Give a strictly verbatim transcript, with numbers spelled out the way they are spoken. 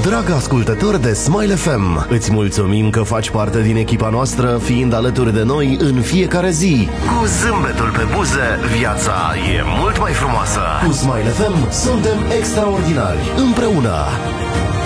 Drag ascultător de Smile F M, îți mulțumim că faci parte din echipa noastră, fiind alături de noi în fiecare zi. Cu zâmbetul pe buze, viața e mult mai frumoasă. Cu Smile F M suntem extraordinari, împreună.